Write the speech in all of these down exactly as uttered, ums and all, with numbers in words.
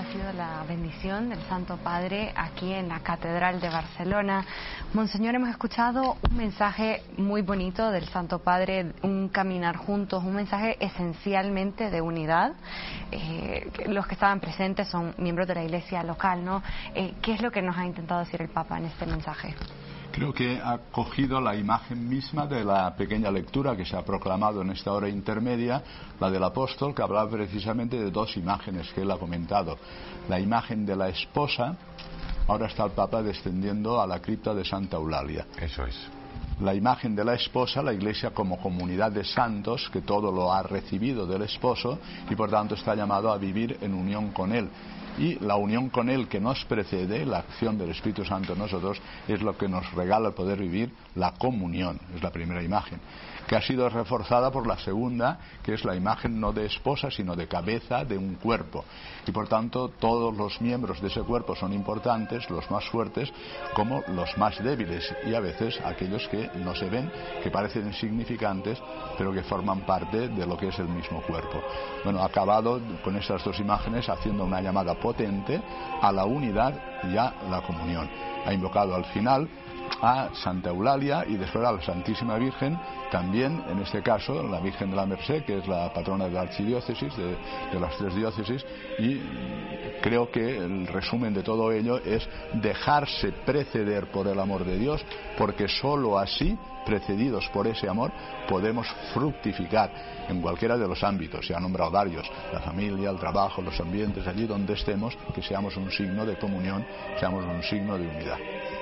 ha sido la bendición del Santo Padre aquí en la Catedral de Barcelona. Monseñor, hemos escuchado un mensaje muy bonito del Santo Padre, un caminar juntos, un mensaje esencialmente de unidad. Eh, los que estaban presentes son miembros de la Iglesia local, ¿no? Eh, ¿Qué es lo que nos ha intentado decir el Papa en este mensaje? Creo que ha cogido la imagen misma de la pequeña lectura que se ha proclamado en esta hora intermedia, la del apóstol, que hablaba precisamente de dos imágenes que él ha comentado. La imagen de la esposa, ahora está el Papa descendiendo a la cripta de Santa Eulalia. Eso es. La imagen de la esposa, la Iglesia como comunidad de santos, que todo lo ha recibido del esposo y por tanto está llamado a vivir en unión con él. Y la unión con Él que nos precede, la acción del Espíritu Santo en nosotros, es lo que nos regala el poder vivir la comunión, es la primera imagen, que ha sido reforzada por la segunda, que es la imagen no de esposa, sino de cabeza de un cuerpo. Y por tanto, todos los miembros de ese cuerpo son importantes, los más fuertes como los más débiles, y a veces aquellos que no se ven, que parecen insignificantes, pero que forman parte de lo que es el mismo cuerpo. Bueno, ha acabado con estas dos imágenes haciendo una llamada potente a la unidad y a la comunión. Ha invocado al final a Santa Eulalia y después a la Santísima Virgen, también en este caso la Virgen de la Merced, que es la patrona de la archidiócesis, de, de las tres diócesis, y creo que el resumen de todo ello es dejarse preceder por el amor de Dios, porque sólo así, precedidos por ese amor, podemos fructificar en cualquiera de los ámbitos. Se han nombrado varios: la familia, el trabajo, los ambientes, allí donde estemos, que seamos un signo de comunión, seamos un signo de unidad.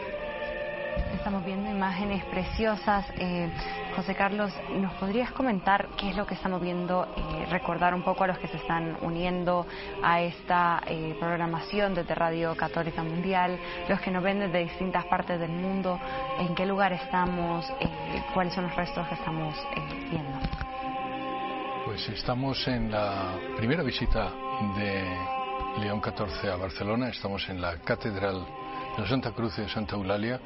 Estamos viendo imágenes preciosas. Eh, José Carlos, ¿nos podrías comentar qué es lo que estamos viendo? Eh, recordar un poco a los que se están uniendo a esta eh, programación desde Radio Católica Mundial, los que nos ven desde distintas partes del mundo, en qué lugar estamos, eh, cuáles son los restos que estamos eh, viendo. Pues estamos en la primera visita de León catorce a Barcelona. Estamos en la Catedral de la Santa Cruz de Santa Eulalia.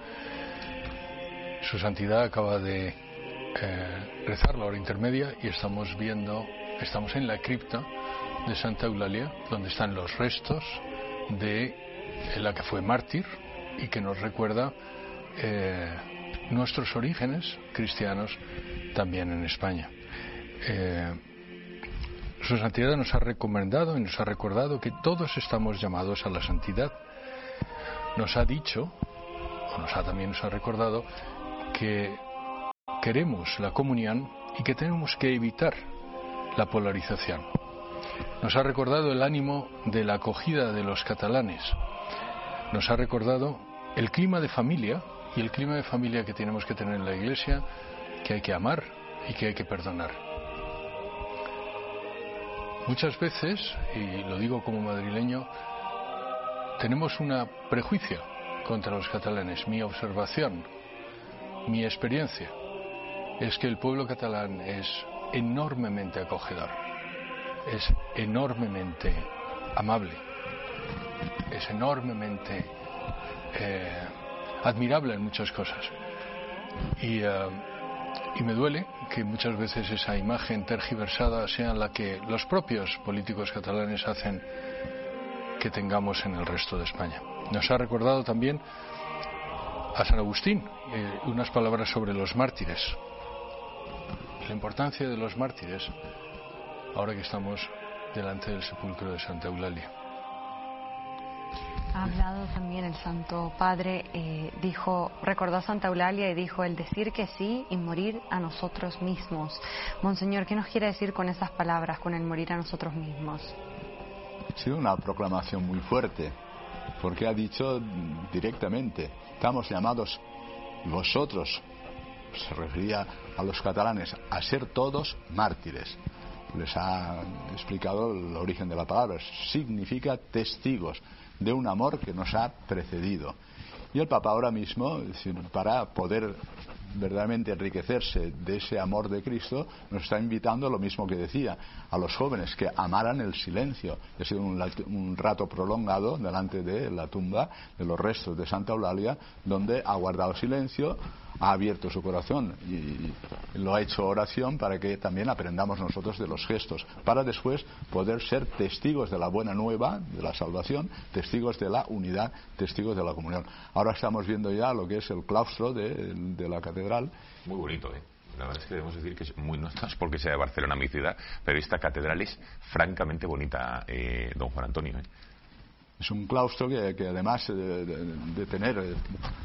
Su Santidad acaba de eh, rezar la hora intermedia y estamos viendo, estamos en la cripta de Santa Eulalia, donde están los restos de la que fue mártir y que nos recuerda eh, nuestros orígenes cristianos también en España. Eh, Su Santidad nos ha recomendado y nos ha recordado que todos estamos llamados a la santidad. Nos ha dicho, o nos ha, también nos ha recordado, que queremos la comunión y que tenemos que evitar la polarización. Nos ha recordado el ánimo de la acogida de los catalanes. Nos ha recordado el clima de familia y el clima de familia que tenemos que tener en la Iglesia, que hay que amar y que hay que perdonar. Muchas veces, y lo digo como madrileño, tenemos un prejuicio contra los catalanes. Mi observación, mi experiencia, es que el pueblo catalán es enormemente acogedor, es enormemente amable, es enormemente eh, admirable en muchas cosas. Y, uh, y me duele que muchas veces esa imagen tergiversada sea la que los propios políticos catalanes hacen que tengamos en el resto de España. Nos ha recordado también a San Agustín eh, unas palabras sobre los mártires, la importancia de los mártires ahora que estamos delante del sepulcro de Santa Eulalia. Ha hablado también el Santo Padre, eh, dijo, recordó a Santa Eulalia y dijo: el decir que sí y morir a nosotros mismos. Monseñor, ¿qué nos quiere decir con esas palabras, con el morir a nosotros mismos? Ha sido una proclamación muy fuerte, porque ha dicho directamente: estamos llamados vosotros, se refería a los catalanes, a ser todos mártires. Les ha explicado el origen de la palabra, significa testigos de un amor que nos ha precedido. Y el Papa ahora mismo, para poder verdaderamente enriquecerse de ese amor de Cristo, nos está invitando a lo mismo que decía, a los jóvenes que amaran el silencio. Ha sido un, un rato prolongado delante de la tumba de los restos de Santa Eulalia, donde ha guardado silencio, ha abierto su corazón y, y lo ha hecho oración para que también aprendamos nosotros de los gestos, para después poder ser testigos de la buena nueva, de la salvación, testigos de la unidad, testigos de la comunión. Ahora estamos viendo ya lo que es el claustro de, de la catedral. Muy bonito, ¿eh? La verdad es que debemos decir que es muy, no es porque sea de Barcelona mi ciudad, pero esta catedral es francamente bonita, eh, don Juan Antonio, ¿eh? Es un claustro que, que además de, de, de tener eh,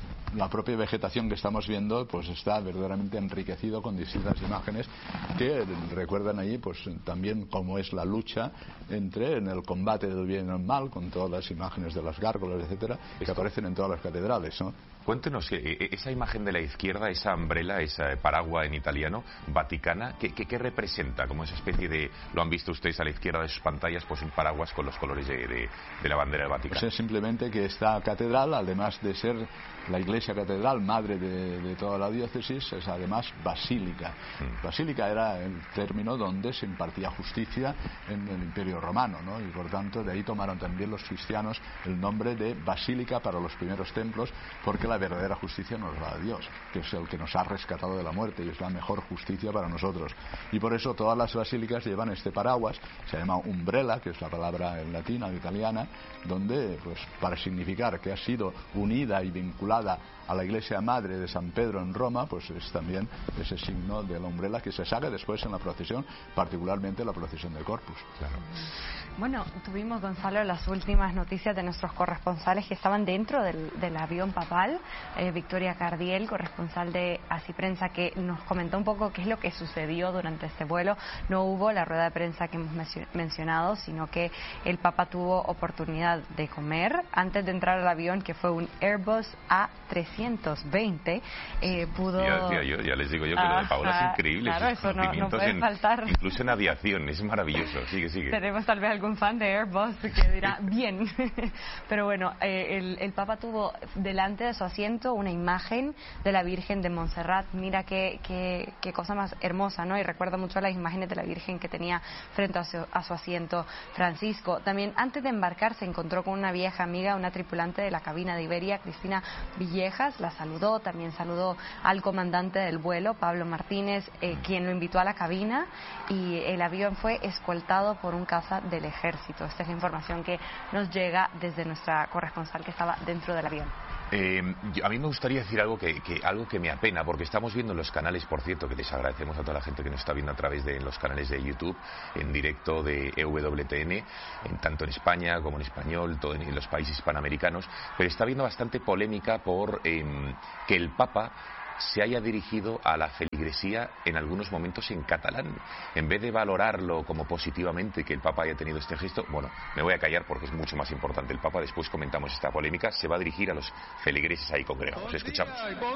la propia vegetación que estamos viendo, pues está verdaderamente enriquecido con distintas imágenes que recuerdan allí pues también cómo es la lucha entre en el combate del bien y el mal, con todas las imágenes de las gárgolas, etcétera, que aparecen en todas las catedrales, ¿no? Cuéntenos, esa imagen de la izquierda, esa umbrella, esa paraguas en italiano, vaticana, ¿qué, qué, qué representa? Como esa especie de, lo han visto ustedes a la izquierda de sus pantallas, pues un paraguas con los colores de, de, de la bandera del Vaticano. Pues es simplemente que esta catedral, además de ser la iglesia catedral, madre de, de toda la diócesis, es además basílica. Mm. Basílica era el término donde se impartía justicia en el Imperio Romano, ¿no? Y por tanto de ahí tomaron también los cristianos el nombre de basílica para los primeros templos, porque la verdadera justicia nos la da Dios, que es el que nos ha rescatado de la muerte y es la mejor justicia para nosotros. Y por eso todas las basílicas llevan este paraguas, se llama umbrella, que es la palabra en latina o italiana, donde, pues, para significar que ha sido unida y vinculada a la iglesia madre de San Pedro en Roma, pues es también ese signo de la umbrella que se saca después en la procesión, particularmente la procesión del Corpus. Claro. Bueno, tuvimos, Gonzalo, las últimas noticias de nuestros corresponsales que estaban dentro del, del avión papal. Eh, Victoria Cardiel, corresponsal de Así Prensa, que nos comentó un poco qué es lo que sucedió durante este vuelo. No hubo la rueda de prensa que hemos mencionado, sino que el Papa tuvo oportunidad de comer antes de entrar al avión, que fue un Airbus A trescientos veinte. Eh, pudo... ya, ya, yo, ya les digo yo que ah, lo de Paola es increíble. Claro, eso no, no puede en, faltar. Incluso en aviación, es maravilloso. Sigue, sigue. Tenemos tal vez algún fan de Airbus que dirá bien. Pero bueno, eh, el, el Papa tuvo delante de su asiento una imagen de la Virgen de Montserrat. Mira qué, qué, qué cosa más hermosa, ¿no? Y recuerda mucho a las imágenes de la Virgen que tenía frente a su, a su asiento Francisco. También antes de embarcar se encontró con una vieja amiga, una tripulante de la cabina de Iberia, Cristina Villejas. La saludó, también saludó al comandante del vuelo, Pablo Martínez, eh, quien lo invitó a la cabina, y el avión fue escoltado por un caza del ejército. Esta es la información que nos llega desde nuestra corresponsal que estaba dentro del avión. Eh, yo, a mí me gustaría decir algo que, que algo que me apena, porque estamos viendo en los canales, por cierto, que les agradecemos a toda la gente que nos está viendo a través de los canales de YouTube, en directo de E W T N, en, tanto en España como en español, todo en, en los países hispanoamericanos, pero está habiendo bastante polémica por eh, que el Papa se haya dirigido a la feligresía en algunos momentos en catalán. En vez de valorarlo como positivamente que el Papa haya tenido este gesto, bueno, me voy a callar porque es mucho más importante el Papa, después comentamos esta polémica, se va a dirigir a los feligreses ahí congregados. Escuchamos.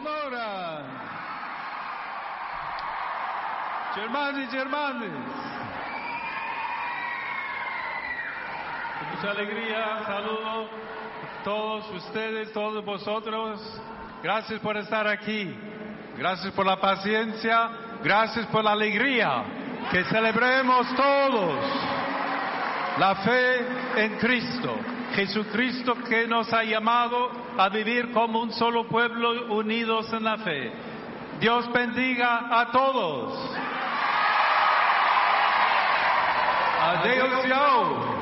Germani, germanes, con mucha alegría saludo a todos ustedes, todos vosotros. Gracias por estar aquí, gracias por la paciencia, gracias por la alegría, que celebremos todos la fe en Cristo, Jesucristo, que nos ha llamado a vivir como un solo pueblo unidos en la fe. Dios bendiga a todos. Adiós.